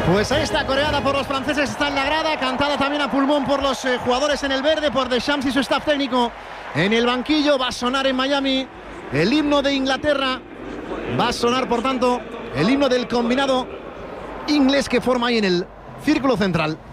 Pues ahí está, coreada por los franceses, está en la grada, cantada también a pulmón por los jugadores en el verde, por Deschamps y su staff técnico en el banquillo. Va a sonar en Miami el himno de Inglaterra, va a sonar por tanto el himno del combinado inglés que forma ahí en el círculo central.